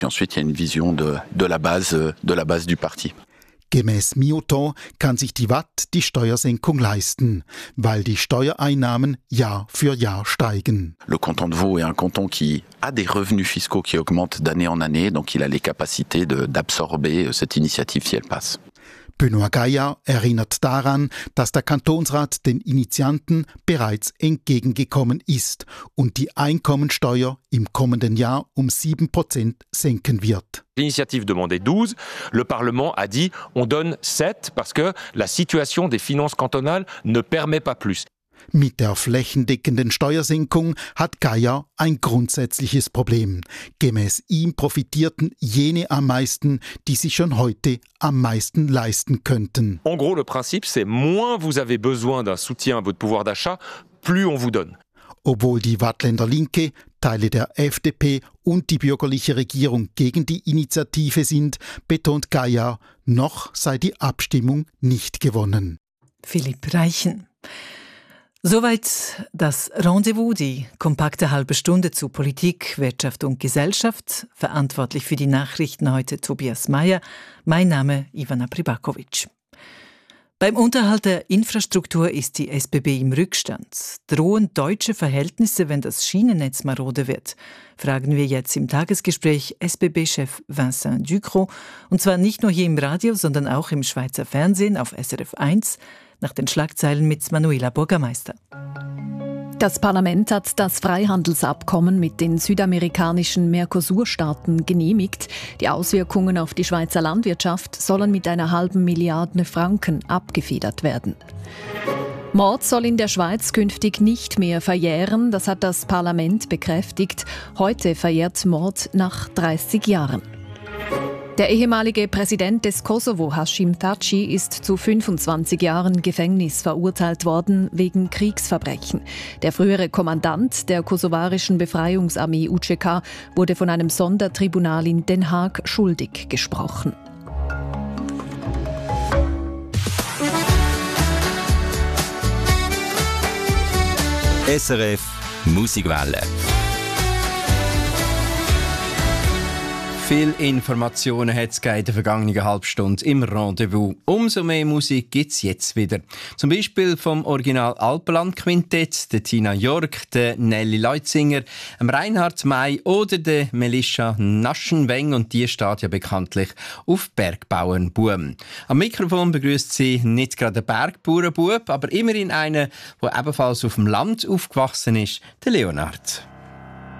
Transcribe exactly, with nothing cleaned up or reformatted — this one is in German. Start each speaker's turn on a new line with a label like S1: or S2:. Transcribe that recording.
S1: Ensuite, il y a une vision de, de la base, de la base du parti.
S2: Gemäß Mioton kann sich die Watt die Steuersenkung leisten, weil die Steuereinnahmen Jahr für Jahr steigen.
S1: Le canton de Vaud est un canton qui a des revenus fiscaux qui augmentent d'année en année, donc il a les capacités de, d'absorber cette initiative si elle passe.
S2: Benoît Gaillard erinnert daran, dass der Kantonsrat den Initianten bereits entgegengekommen ist und die Einkommensteuer im kommenden Jahr um sieben Prozent senken wird.
S3: L'initiative demandait douze, le Parlement a dit on donne sept parce que la situation des finances cantonales ne permet pas plus.
S2: Mit der flächendeckenden Steuersenkung hat Gaillard ein grundsätzliches Problem. Gemäß ihm profitierten jene am meisten, die sich schon heute am meisten leisten könnten.
S3: En gros, le principe, c'est moins vous avez besoin d'un soutien à votre pouvoir d'achat, plus on vous donne.
S2: Obwohl die Waadtländer Linke, Teile der F D P und die bürgerliche Regierung gegen die Initiative sind, betont Gaillard, noch sei die Abstimmung nicht gewonnen.
S4: Philipp Reichen. Soweit das Rendezvous, die kompakte halbe Stunde zu Politik, Wirtschaft und Gesellschaft. Verantwortlich für die Nachrichten heute Tobias Mayer. Mein Name Ivana Pribakovic. Beim Unterhalt der Infrastruktur ist die S B B im Rückstand. Drohen deutsche Verhältnisse, wenn das Schienennetz marode wird? Fragen wir jetzt im Tagesgespräch S B B-Chef Vincent Ducrot. Und zwar nicht nur hier im Radio, sondern auch im Schweizer Fernsehen auf S R F eins. Nach den Schlagzeilen mit Manuela Bürgermeister.
S5: Das Parlament hat das Freihandelsabkommen mit den südamerikanischen Mercosur-Staaten genehmigt. Die Auswirkungen auf die Schweizer Landwirtschaft sollen mit einer halben Milliarde Franken abgefedert werden. Mord soll in der Schweiz künftig nicht mehr verjähren, das hat das Parlament bekräftigt. Heute verjährt Mord nach dreißig Jahren. Der ehemalige Präsident des Kosovo, Hashim Thaçi, ist zu fünfundzwanzig Jahren Gefängnis verurteilt worden wegen Kriegsverbrechen. Der frühere Kommandant der kosovarischen Befreiungsarmee U C K wurde von einem Sondertribunal in Den Haag schuldig gesprochen.
S6: S R F Musikwelle. Viele Informationen hat es in der vergangenen Halbstunde im Rendezvous. Umso mehr Musik gibt es jetzt wieder. Zum Beispiel vom Original Alpenland Quintett, der Tina Jörg, der Nelly Leutzinger, dem Reinhard May oder der Melisha Naschenweng. Und die steht ja bekanntlich auf Bergbauernbuben. Am Mikrofon begrüßt sie nicht gerade den Bergbauernbub, aber immerhin einen, der ebenfalls auf dem Land aufgewachsen ist, der Leonard.